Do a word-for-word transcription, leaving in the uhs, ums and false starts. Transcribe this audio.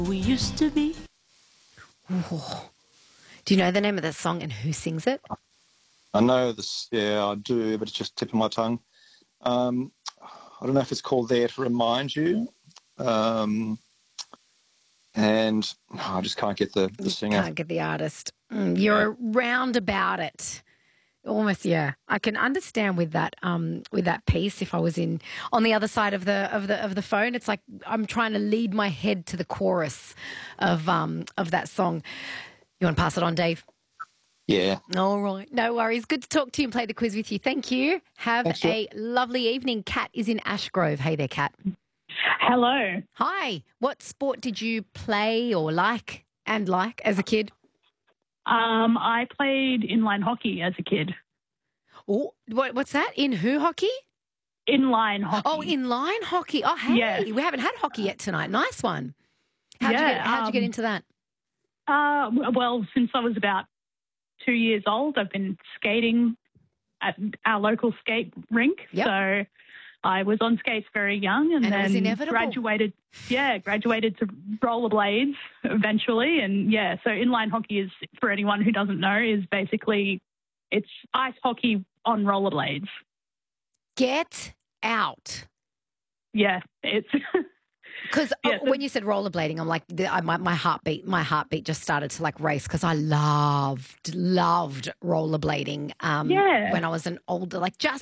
We used to be. Ooh. Do you know the name of that song and who sings it? I know this, yeah, I do, but it's just tipping my tongue. Um, I don't know if it's called There to Remind You. Um, and oh, I just can't get the, the singer. Can't get the artist. Mm, you're round about it. Almost, yeah. I can understand with that um with that piece if I was in on the other side of the of the of the phone. It's like I'm trying to lead my head to the chorus of um of that song. You want to pass it on, Dave? Yeah. All right. No worries. Good to talk to you and play the quiz with you. Thank you. Have Thanks, a lovely evening. Kat is in Ashgrove. Hey there, Kat. Hello. Hi. What sport did you play or like and like as a kid? Um, I played inline hockey as a kid. Oh, what, what's that? In who hockey? Inline hockey. Oh, inline hockey. Oh, hey, Yes. we haven't had hockey yet tonight. Nice one. How'd, you, Yeah, get, how'd you get um, into that? Uh, well, since I was about two years old, I've been skating at our local skate rink. Yep. So I was on skates very young, and, And it then was inevitable. graduated. Yeah, graduated to rollerblades eventually, and yeah. So inline hockey is, for anyone who doesn't know, is basically it's ice hockey on rollerblades. Get out. Yeah, it's. Because Yeah, so- when you said rollerblading, I'm like, the, I, my, my heartbeat, my heartbeat just started to like race because I loved, loved rollerblading um, Yeah. when I was an older, like just